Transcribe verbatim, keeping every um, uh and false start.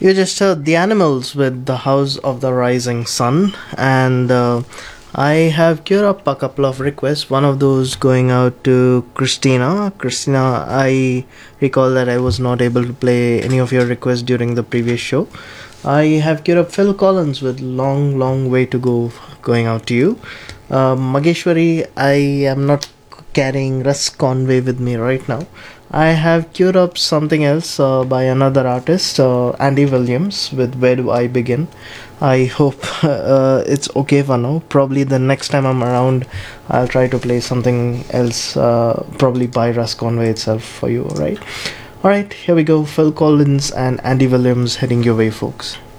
You just heard The Animals with The House of the Rising Sun, and uh, I have queued up a couple of requests. One of those going out to Christina. Christina, I recall that I was not able to play any of your requests during the previous show. I have queued up Phil Collins with Long, Long Way to Go going out to you. Uh, Mageshwari, I am not carrying Russ Conway with me right now. I have queued up something else uh, by another artist, uh, Andy Williams, with Where Do I Begin. I hope uh, it's okay for now. Probably the next time I'm around, I'll try to play something else, uh, probably by Russ Conway itself for you, alright? Alright, here we go. Phil Collins and Andy Williams heading your way, folks.